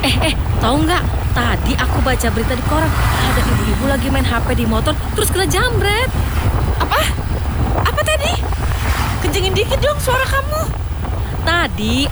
Tahu nggak? Tadi aku baca berita di koran, ada ibu-ibu lagi main HP di motor, terus kena jambret. Apa? Apa tadi? Kencengin dikit dong suara kamu. Tadi